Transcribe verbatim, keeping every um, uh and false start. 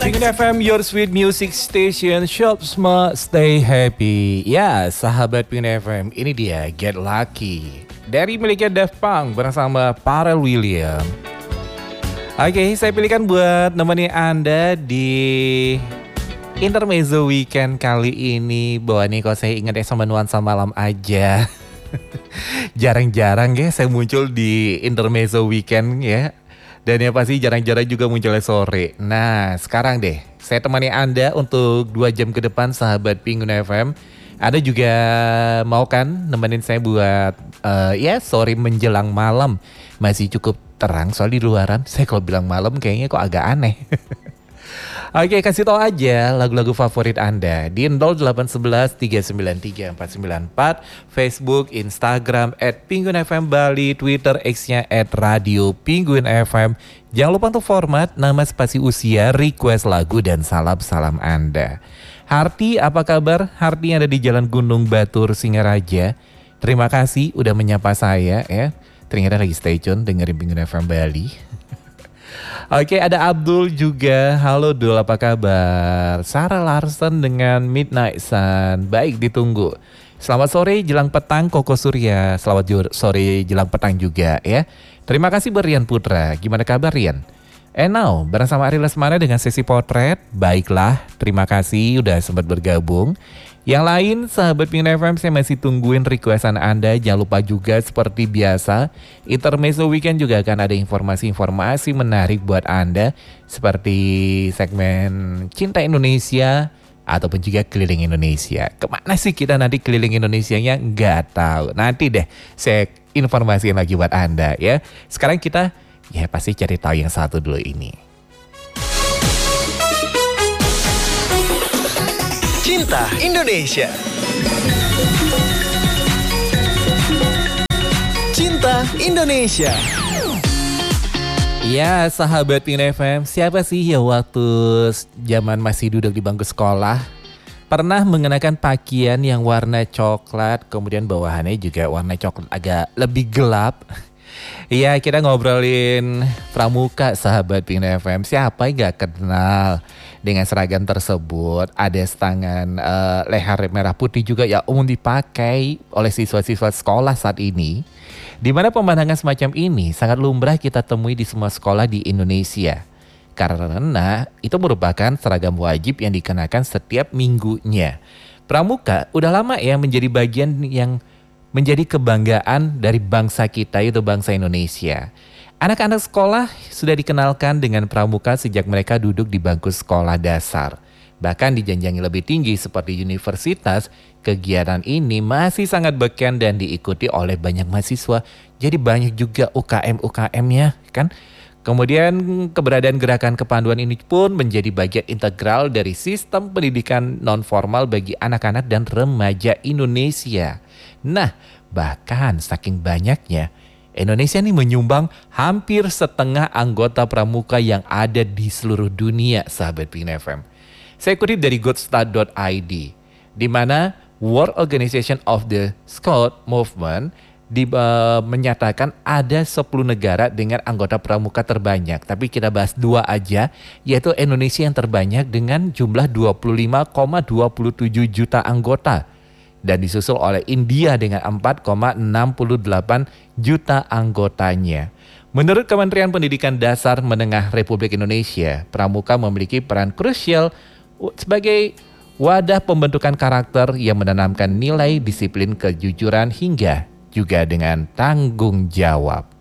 Pengen F M, your sweet music station, shop smart, stay happy. Ya, sahabat Pengen F M, ini dia Get Lucky dari miliknya Daft Punk bersama Pharrell Williams. Oke, saya pilihkan buat nemenin Anda di Intermezzo Weekend kali ini. Bahwa nih kalau saya ingat ya sama nuansa malam aja. Jarang-jarang ya saya muncul di Intermezzo Weekend ya. Dan yang pasti jarang-jarang juga munculnya sore. Nah sekarang deh saya temani Anda untuk dua jam ke depan sahabat Pengen F M. Anda juga mau kan nemenin saya buat uh, ya sore menjelang malam. Masih cukup terang soal di luaran. Saya kalau bilang malam kayaknya kok agak aneh. Oke, kasih tahu aja lagu-lagu favorit Anda di nol delapan satu satu tiga sembilan tiga empat sembilan empat, Facebook, Instagram at Penguin F M Bali, Twitter X-nya at Radio Penguin F M. Jangan lupa untuk format nama, spasi, usia, request lagu dan salam-salam Anda. Harti, apa kabar? Harti ada di Jalan Gunung Batur, Singaraja. Terima kasih udah menyapa saya ya. Ternyata lagi stay tune dengerin Penguin F M Bali. Oke, ada Abdul juga. Halo Dul, apa kabar? Sarah Larsen dengan Midnight Sun. Baik, ditunggu. Selamat sore jelang petang Koko Surya. Selamat jur- sore jelang petang juga ya. Terima kasih buat Rian Putra. Gimana kabar Rian? And now, bareng sama Ari Lesmana dengan sesi potret. Baiklah, terima kasih udah sempat bergabung. Yang lain, sahabat Pengen F M, saya masih tungguin requestan Anda. Jangan lupa juga seperti biasa, Intermezzo Weekend juga akan ada informasi-informasi menarik buat Anda. Seperti segmen Cinta Indonesia, ataupun juga Keliling Indonesia. Kemana sih kita nanti keliling Indonesianya? Nggak tahu. Nanti deh saya informasiin lagi buat Anda ya. Sekarang kita ya pasti cari tahu yang satu dulu ini. Cinta Indonesia. Cinta Indonesia. Ya sahabat Pengen F M, siapa sih ya waktu zaman masih duduk di bangku sekolah pernah mengenakan pakaian yang warna coklat, kemudian bawahannya juga warna coklat agak lebih gelap. Iya, kita ngobrolin pramuka sahabat Pengen F M. Siapa yang gak kenal dengan seragam tersebut? Ada setangan uh, leher merah putih juga yang umum dipakai oleh siswa-siswa sekolah saat ini. Di mana pemandangan semacam ini sangat lumrah kita temui di semua sekolah di Indonesia. Karena itu merupakan seragam wajib yang dikenakan setiap minggunya. Pramuka udah lama ya menjadi bagian yang menjadi kebanggaan dari bangsa kita, yaitu bangsa Indonesia. Anak-anak sekolah sudah dikenalkan dengan pramuka sejak mereka duduk di bangku sekolah dasar. Bahkan di jenjang yang lebih tinggi seperti universitas, kegiatan ini masih sangat beken dan diikuti oleh banyak mahasiswa. Jadi banyak juga U K M-U K M-nya kan. Kemudian keberadaan gerakan kepanduan ini pun menjadi bagian integral dari sistem pendidikan non-formal bagi anak-anak dan remaja Indonesia. Nah, bahkan saking banyaknya, Indonesia ini menyumbang hampir setengah anggota pramuka yang ada di seluruh dunia, sahabat Pengen F M. Saya kutip dari godstar dot i d, di mana World Organization of the Scout Movement di, uh, menyatakan ada sepuluh negara dengan anggota pramuka terbanyak. Tapi kita bahas dua aja, yaitu Indonesia yang terbanyak dengan jumlah dua puluh lima koma dua tujuh juta anggota. Dan disusul oleh India dengan empat koma enam delapan juta anggotanya. Menurut Kementerian Pendidikan Dasar Menengah Republik Indonesia, pramuka memiliki peran krusial sebagai wadah pembentukan karakter yang menanamkan nilai disiplin, kejujuran hingga juga dengan tanggung jawab.